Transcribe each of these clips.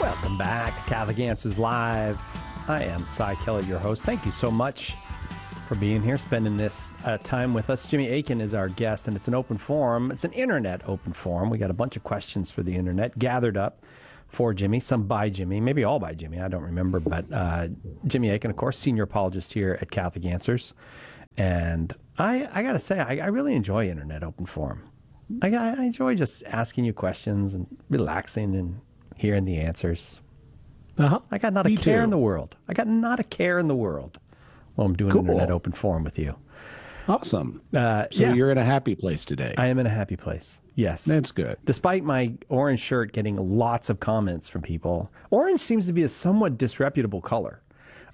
Welcome back to Catholic Answers Live. I am Cy Kellett, your host. Thank you so much for being here, spending this time with us. Jimmy Akin is our guest, and it's an open forum. It's an internet open forum. We got a bunch of questions for the internet gathered up for Jimmy, some by Jimmy, maybe all by Jimmy. I don't remember, but Jimmy Akin, of course, senior apologist here at Catholic Answers. And I got to say, I really enjoy internet open forum. I enjoy just asking you questions and relaxing and hearing the answers. I got not a care in the world. I got not a care in the world while I'm doing internet open forum with you. Awesome. So you're in a happy place today. I am in a happy place. Yes. That's good. Despite my orange shirt getting lots of comments from people, orange seems to be a somewhat disreputable color.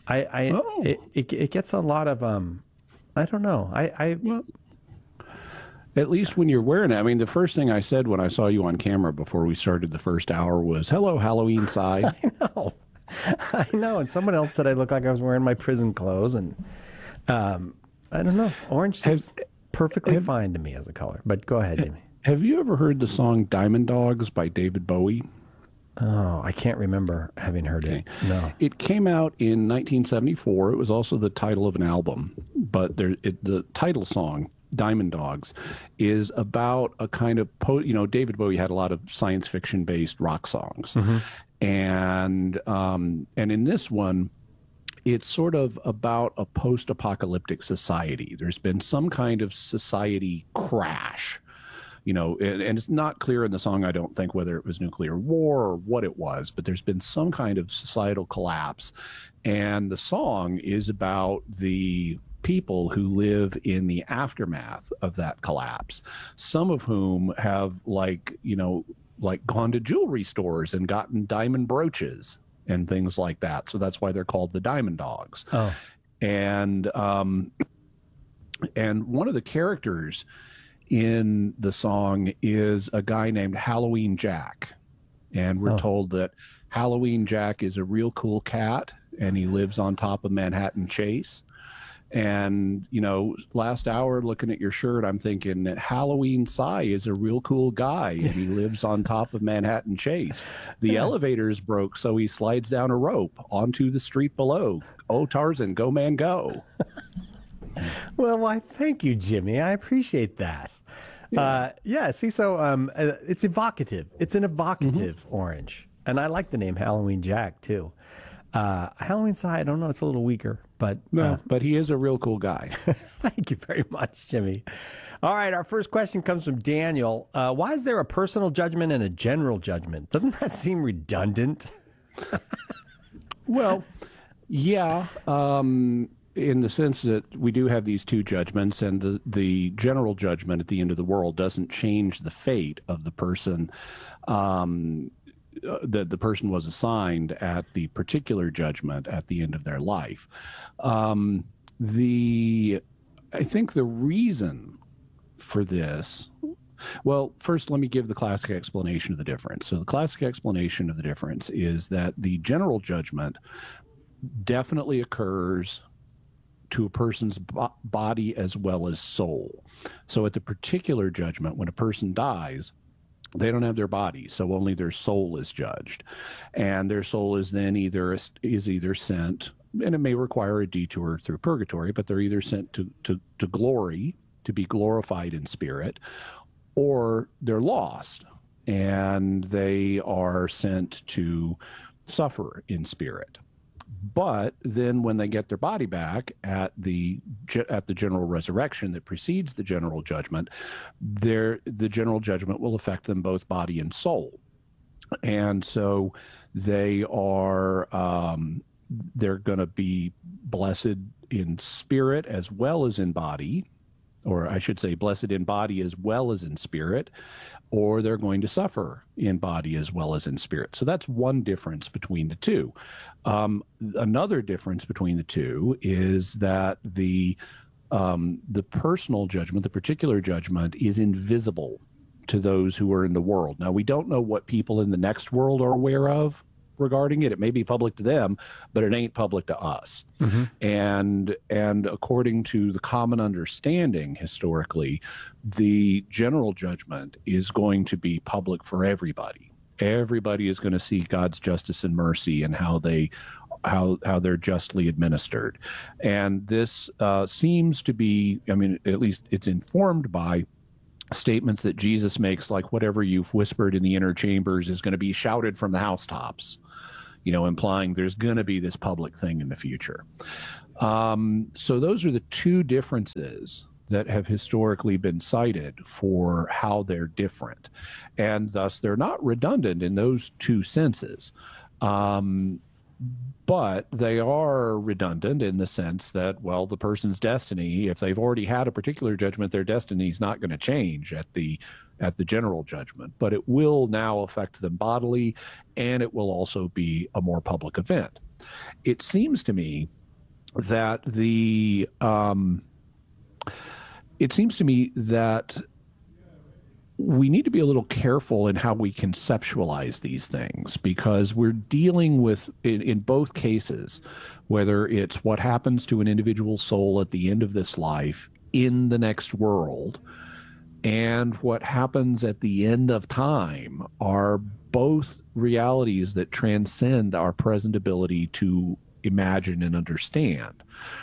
It gets a lot of, I don't know. Well, at least when you're wearing it. I mean, the first thing I said when I saw you on camera before we started the first hour was, "Hello, Halloween side." I know. And someone else said I look like I was wearing my prison clothes. And I don't know. Orange seems perfectly fine to me as a color. But go ahead, Jimmy. Have you ever heard the song Diamond Dogs by David Bowie? Oh, I can't remember having heard it. No. It came out in 1974. It was also the title of an album. But the title song, Diamond Dogs, is about a kind of David Bowie had a lot of science fiction based rock songs. Mm-hmm. And in this one, it's sort of about a post-apocalyptic society. There's been some kind of society crash, and it's not clear in the song, I don't think, whether it was nuclear war or what it was, but there's been some kind of societal collapse. And the song is about the people who live in the aftermath of that collapse, some of whom have gone to jewelry stores and gotten diamond brooches and things like that. So that's why they're called the Diamond Dogs. Oh. And one of the characters in the song is a guy named Halloween Jack. And we're told that Halloween Jack is a real cool cat, and he lives on top of Manhattan Chase. And, last hour looking at your shirt, I'm thinking that Halloween Cy is a real cool guy, and he lives on top of Manhattan Chase. The elevator's broke, so he slides down a rope onto the street below. Oh, Tarzan, go, man, go. Well, why, thank you, Jimmy. I appreciate that. See, so it's evocative. It's an evocative orange. And I like the name Halloween Jack, too. Halloween Cy, I don't know, it's a little weaker, but but he is a real cool guy. Thank you very much, Jimmy. All right, our first question comes from Daniel. Why is there a personal judgment and a general judgment? Doesn't that seem redundant? Well, yeah, in the sense that we do have these two judgments, and the general judgment at the end of the world doesn't change the fate of the person that the person was assigned at the particular judgment at the end of their life. I think the reason for this, well, first let me give the classic explanation of the difference. So the classic explanation of the difference is that the general judgment definitely occurs to a person's body as well as soul. So at the particular judgment, when a person dies, they don't have their body, so only their soul is judged, and their soul is then either sent, and it may require a detour through purgatory, but they're either sent to glory, to be glorified in spirit, or they're lost and they are sent to suffer in spirit. But then when they get their body back at the general resurrection that precedes the general judgment, the general judgment will affect them both body and soul. And so they are they're going to be blessed in spirit as well as in body, or I should say blessed in body as well as in spirit, or they're going to suffer in body as well as in spirit. So that's one difference between the two. Another difference between the two is that the personal judgment, the particular judgment, is invisible to those who are in the world. Now, we don't know what people in the next world are aware of regarding it. It may be public to them, but it ain't public to us. Mm-hmm. And according to the common understanding historically, the general judgment is going to be public for everybody. Everybody is going to see God's justice and mercy and how they're justly administered. And this seems to be, I mean, at least it's informed by statements that Jesus makes, like whatever you've whispered in the inner chambers is going to be shouted from the housetops, implying there's going to be this public thing in the future. So those are the two differences that have historically been cited for how they're different. And thus they're not redundant in those two senses. But they are redundant in the sense that, well, the person's destiny, if they've already had a particular judgment, their destiny is not going to change at the general judgment. But it will now affect them bodily, and it will also be a more public event. It seems to me that we need to be a little careful in how we conceptualize these things, because we're dealing with, in both cases, whether it's what happens to an individual soul at the end of this life in the next world and what happens at the end of time, are both realities that transcend our present ability to imagine and understand.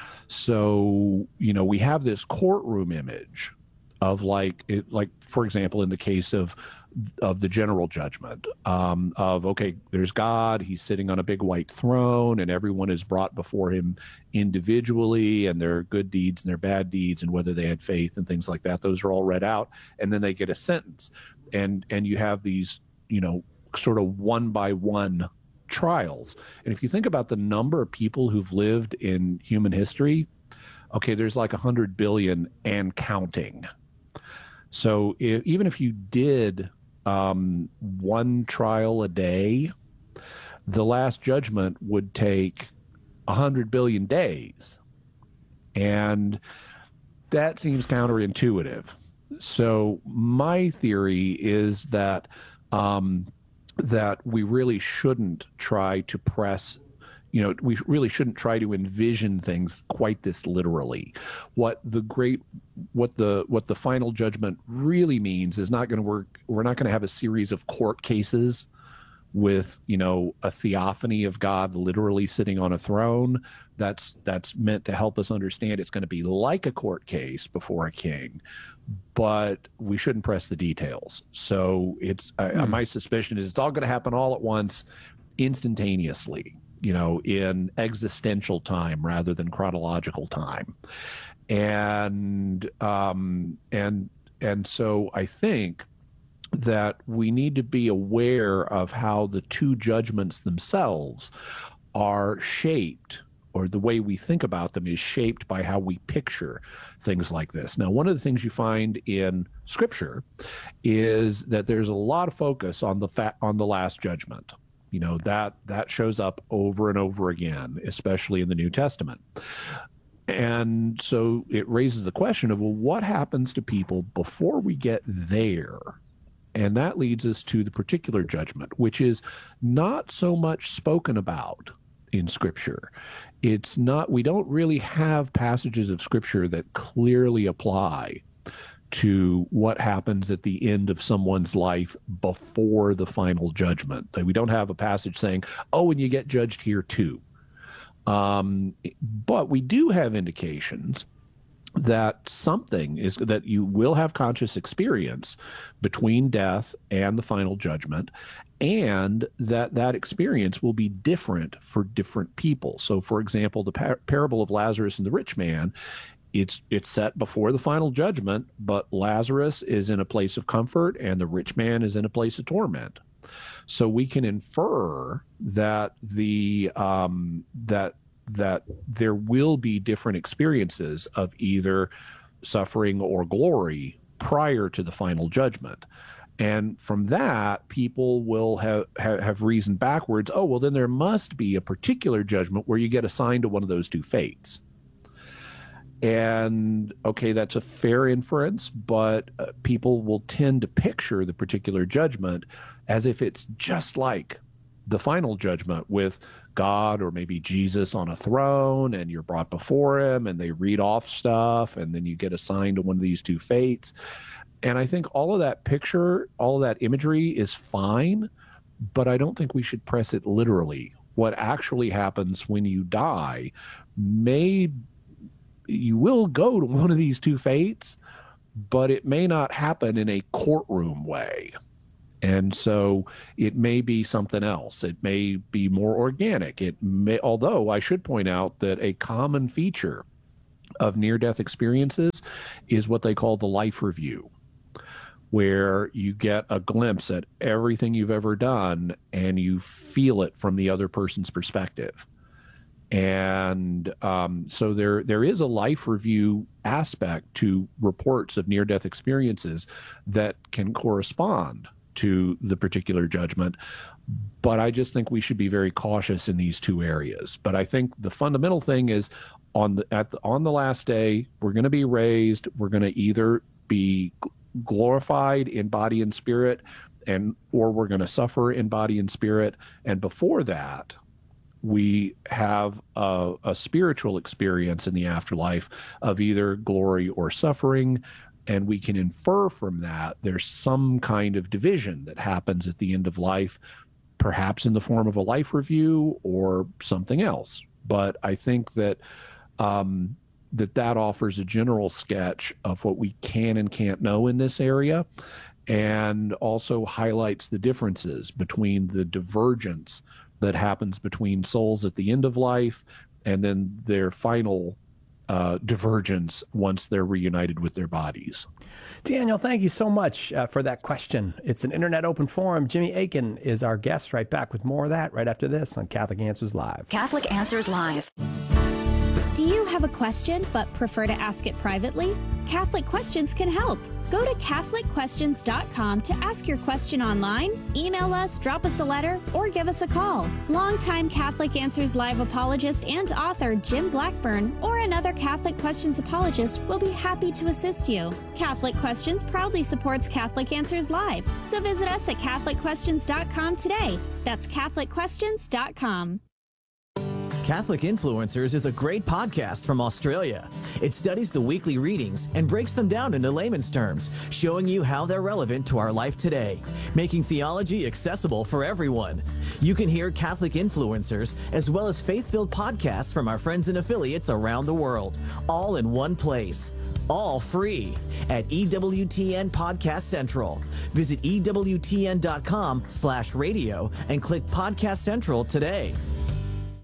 So, we have this courtroom image of like for example, in the case of the general judgment, okay, there's God, he's sitting on a big white throne, and everyone is brought before him individually, and their good deeds and their bad deeds and whether they had faith and things like that, those are all read out, and then they get a sentence, and you have these sort of one by one trials. And if you think about the number of people who've lived in human history, okay, there's like 100 billion and counting. So even if you did one trial a day, the Last Judgment would take 100 billion days. And that seems counterintuitive. So my theory is that that we really shouldn't try to press, we really shouldn't try to envision things quite this literally. What the final judgment really means is not going to work. We're not going to have a series of court cases with, a theophany of God literally sitting on a throne. That's meant to help us understand it's going to be like a court case before a king, but we shouldn't press the details. So my suspicion is it's all going to happen all at once, instantaneously, in existential time rather than chronological time. And so I think that we need to be aware of how the two judgments themselves are shaped, or the way we think about them is shaped by how we picture things like this. Now, one of the things you find in Scripture is that there's a lot of focus on the Last Judgment. That shows up over and over again, especially in the New Testament. And so it raises the question of, well, what happens to people before we get there? And that leads us to the particular judgment, which is not so much spoken about in Scripture. We don't really have passages of Scripture that clearly apply to what happens at the end of someone's life before the final judgment. We don't have a passage saying, oh, and you get judged here too. But we do have indications that that you will have conscious experience between death and the final judgment, and that experience will be different for different people. So, for example, the parable of Lazarus and the rich man, it's set before the final judgment, but Lazarus is in a place of comfort and the rich man is in a place of torment. So we can infer that that there will be different experiences of either suffering or glory prior to the final judgment. And from that, people will have reasoned backwards, oh, well, then there must be a particular judgment where you get assigned to one of those two fates. And, okay, that's a fair inference, but people will tend to picture the particular judgment as if it's just like the final judgment, with God or maybe Jesus on a throne, and you're brought before him and they read off stuff, and then you get assigned to one of these two fates. And I think all of that imagery is fine, but I don't think we should press it literally. What actually happens when you die you will go to one of these two fates, but it may not happen in a courtroom way. And so it may be something else. It may be more organic. Although I should point out that a common feature of near-death experiences is what they call the life review, where you get a glimpse at everything you've ever done and you feel it from the other person's perspective. And so there is a life review aspect to reports of near-death experiences that can correspond to the particular judgment. But I just think we should be very cautious in these two areas. But I think the fundamental thing is on the last day, we're going to be raised. We're going to either be glorified in body and spirit, or we're going to suffer in body and spirit. And before that, we have a spiritual experience in the afterlife of either glory or suffering. And we can infer from that there's some kind of division that happens at the end of life, perhaps in the form of a life review or something else. But I think that that offers a general sketch of what we can and can't know in this area, and also highlights the differences between the divergence that happens between souls at the end of life and then their final divergence once they're reunited with their bodies. Daniel, thank you so much for that question. It's an internet open forum. Jimmy Akin is our guest. Right back with more of that right after this on Catholic Answers Live. Catholic Answers Live. Do you have a question but prefer to ask it privately? Catholic Questions can help. Go to CatholicQuestions.com to ask your question online, email us, drop us a letter, or give us a call. Longtime Catholic Answers Live apologist and author Jim Blackburn or another Catholic Questions apologist will be happy to assist you. Catholic Questions proudly supports Catholic Answers Live, so visit us at CatholicQuestions.com today. That's CatholicQuestions.com. Catholic Influencers is a great podcast from Australia. It studies the weekly readings and breaks them down into layman's terms, showing you how they're relevant to our life today, making theology accessible for everyone. You can hear Catholic Influencers as well as faith-filled podcasts from our friends and affiliates around the world, all in one place. All free at EWTN Podcast Central. Visit EWTN.com/radio and click Podcast Central today.